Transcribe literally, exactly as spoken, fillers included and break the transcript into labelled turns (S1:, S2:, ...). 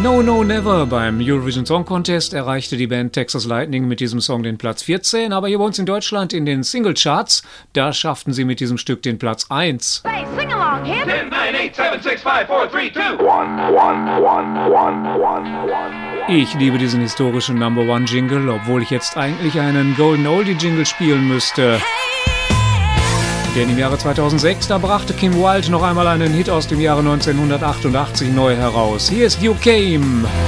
S1: No No Never beim Eurovision Song Contest erreichte die Band Texas Lightning mit diesem Song den Platz vierzehn, aber hier bei uns in Deutschland in den Singlecharts, da schafften sie mit diesem Stück den Platz eins.
S2: Hey, sing along, him.
S3: ten, nine, eight, seven, six, five, four, three, two.
S1: Ich liebe diesen historischen Number One Jingle, obwohl ich jetzt eigentlich einen Golden Oldie Jingle spielen müsste. Denn im Jahre zweitausendsechs, da brachte Kim Wilde noch einmal einen Hit aus dem Jahre neunzehnhundertachtundachtzig neu heraus. Hier ist You Came.